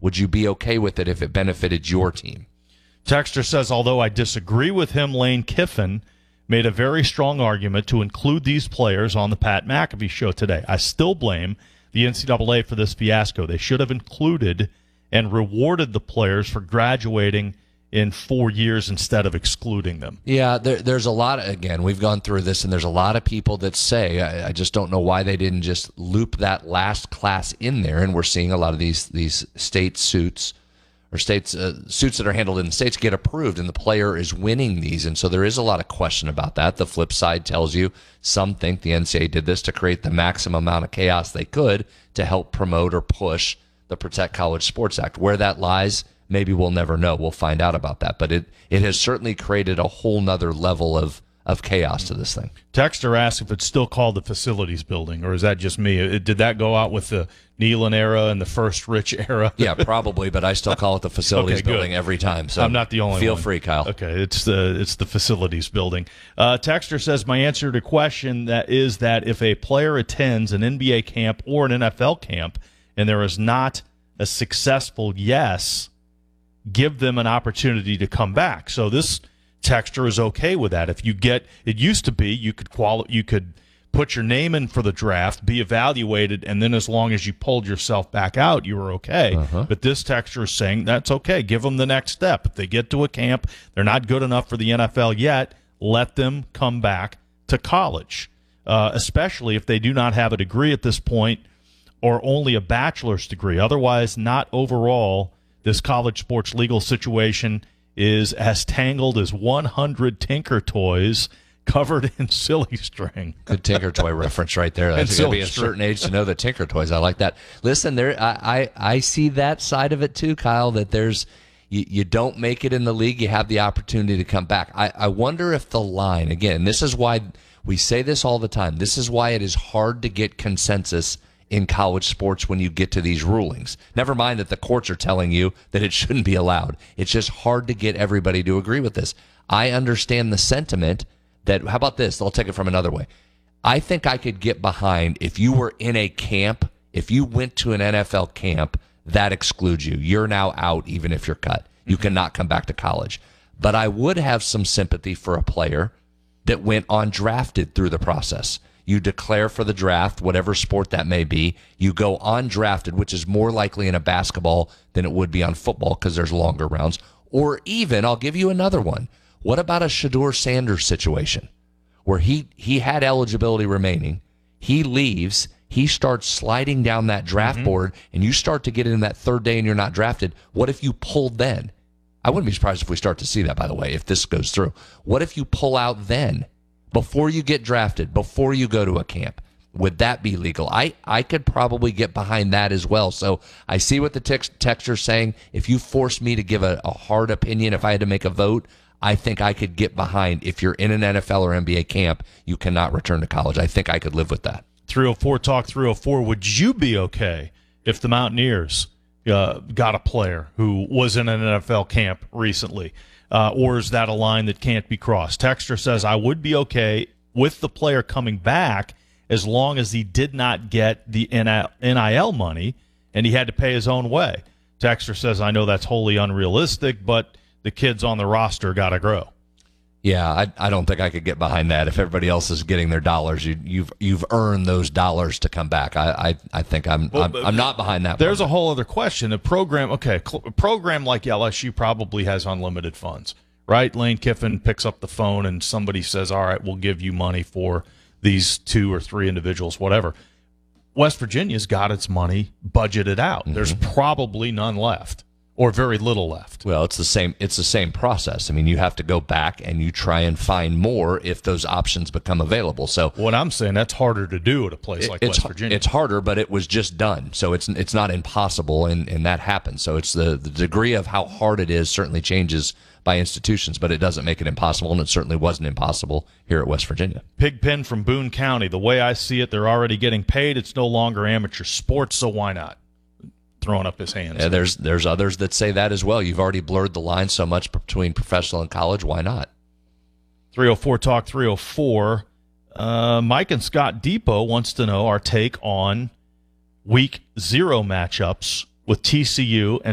Would you be okay with it if it benefited your team? Texter says, although I disagree with him, Lane Kiffin made a very strong argument to include these players on the Pat McAfee show today. I still blame the NCAA for this fiasco. They should have included and rewarded the players for graduating in 4 years instead of excluding them. Yeah, there's a lot of, again, we've gone through this, and there's a lot of people that say, I just don't know why they didn't just loop that last class in there, and we're seeing a lot of these state suits or suits that are handled in the states get approved, and the player is winning these, and so there is a lot of question about that. The flip side tells you some think the NCAA did this to create the maximum amount of chaos they could to help promote or push the Protect College Sports Act. Where that lies, maybe we'll never know. We'll find out about that. But it has certainly created a whole nother level of chaos to this thing. Texter asked if it's still called the facilities building, or is that just me? Did that go out with the Neyland era and the first Rich era? Yeah, probably, but I still call it the facilities building every time. So I'm not the only one. Feel free, Kyle. Okay, it's the facilities building. Texter says, my answer to the question is that if a player attends an NBA camp or an NFL camp and there is not a successful yes, give them an opportunity to come back. So this texter is okay with that. If you get, it used to be you could put your name in for the draft, be evaluated, and then as long as you pulled yourself back out, you were okay. But this texter is saying that's okay. Give them the next step. If they get to a camp, they're not good enough for the NFL yet, let them come back to college, especially if they do not have a degree at this point or only a bachelor's degree. Otherwise, not overall. This college sports legal situation is as tangled as 100 Tinker toys covered in silly string. Good Tinker Toy reference right there. That's going to be a certain age to know the Tinker Toys. I like that. Listen, I see that side of it too, Kyle, that there's you don't make it in the league, you have the opportunity to come back. I wonder if the line, again, this is why we say this all the time, this is why it is hard to get consensus in college sports when you get to these rulings. Never mind that the courts are telling you that it shouldn't be allowed. It's just hard to get everybody to agree with this. I understand the sentiment that, how about this? I'll take it from another way. I think I could get behind if you were in a camp, if you went to an NFL camp, that excludes you. You're now out even if you're cut. You cannot come back to college. But I would have some sympathy for a player that went undrafted through the process. You declare for the draft, whatever sport that may be. You go undrafted, which is more likely in a basketball than it would be on football because there's longer rounds. Or even, I'll give you another one. What about a Shedeur Sanders situation where he had eligibility remaining? He leaves. He starts sliding down that draft board, and you start to get in that third day and you're not drafted. What if you pulled then? I wouldn't be surprised if we start to see that, by the way, if this goes through. What if you pull out then? Before you get drafted, before you go to a camp, would that be legal? I could probably get behind that as well. So I see what the texter's saying. If you force me to give a hard opinion, if I had to make a vote, I think I could get behind if you're in an NFL or NBA camp, you cannot return to college. I think I could live with that. 304 Talk 304, would you be okay if the Mountaineers got a player who was in an NFL camp recently? Or is that a line that can't be crossed? Texter says, I would be okay with the player coming back as long as he did not get the NIL money and he had to pay his own way. Texter says, I know that's wholly unrealistic, but the kids on the roster got to grow. Yeah, I don't think I could get behind that. If everybody else is getting their dollars, you've earned those dollars to come back. I think I'm not behind that. There's a whole other question. A program like LSU probably has unlimited funds, right? Lane Kiffin picks up the phone and somebody says, all right, we'll give you money for these 2 or 3 individuals, whatever. West Virginia's got its money budgeted out. There's probably none left. Or very little left. Well, it's the same process. I mean, you have to go back and you try and find more if those options become available. So what I'm saying, that's harder to do at a place like West Virginia. It's harder, but it was just done. So it's not impossible, and that happens. So it's the degree of how hard it is certainly changes by institutions, but it doesn't make it impossible, and it certainly wasn't impossible here at West Virginia. Pigpen from Boone County. The way I see it, they're already getting paid. It's no longer amateur sports, so why not? Throwing up his hands. Yeah, there's others that say that as well. You've already blurred the line so much between professional and college. Why not? 304 Talk 304. Mike and Scott Depot wants to know our take on Week 0 matchups with TCU and